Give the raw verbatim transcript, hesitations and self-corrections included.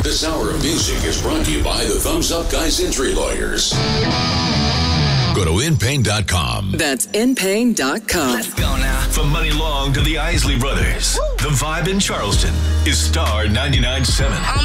This hour of music is brought to you by the Thumbs Up Guys Injury Lawyers. Go to in pain dot com. That's in pain dot com. Let's go now. From Money Long to the Isley Brothers, Woo! The Vibe in Charleston is Star ninety-nine point seven.